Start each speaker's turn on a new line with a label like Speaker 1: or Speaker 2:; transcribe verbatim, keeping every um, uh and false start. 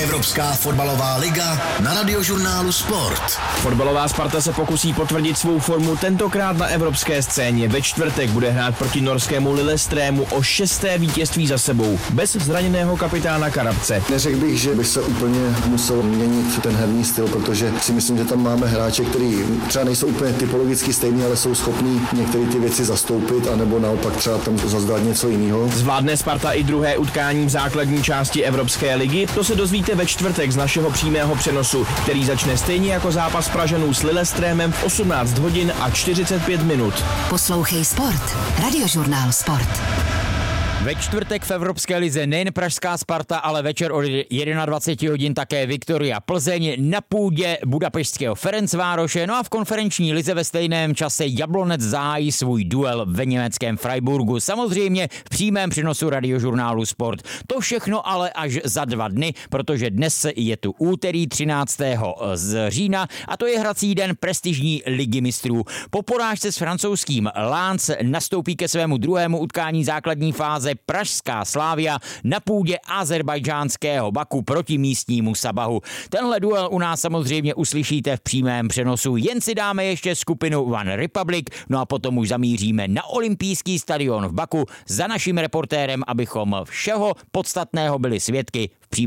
Speaker 1: Evropská fotbalová liga na Radiožurnálu Sport.
Speaker 2: Fotbalová Sparta se pokusí potvrdit svou formu tentokrát na evropské scéně. Ve čtvrtek bude hrát proti norskému Lillestrému o šesté vítězství za sebou, bez zraněného kapitána Karabce.
Speaker 3: Neřekl bych, že by se úplně musel měnit ten herní styl, protože si myslím, že tam máme hráče, kteří třeba nejsou úplně typologicky stejní, ale jsou schopní některé ty věci zastoupit, anebo naopak třeba tam zazdát něco jiného.
Speaker 2: Zvládne Sparta i druhé utkání v základní části Evropské ligy? To se dozvíte ve čtvrtek z našeho přímého přenosu, který začne stejně jako zápas Pražanů s Lillestrémem v osmnáct hodin a čtyřicet pět minut.
Speaker 4: Poslouchej Sport. Radiožurnál Sport.
Speaker 5: Ve čtvrtek v Evropské lize nejen pražská Sparta, ale večer od dvacet jedna hodin také Viktoria Plzeň na půdě budapešťského Ferencvároše. No a v konferenční lize ve stejném čase Jablonec zahájí svůj duel ve německém Freiburgu. Samozřejmě v přímém přenosu Radiožurnálu Sport. To všechno ale až za dva dny, protože dnes je tu úterý třináctého října a to je hrací den prestižní ligy mistrů. Po porážce s francouzským Lens nastoupí ke svému druhému utkání základní fáze pražská Slavia na půdě azerbajdžánského Baku proti místnímu Sabahu. Tenhle duel u nás samozřejmě uslyšíte v přímém přenosu. Jen si dáme ještě skupinu One Republic, no a potom už zamíříme na olympijský stadion v Baku za naším reportérem, abychom všeho podstatného byli svědky v přímém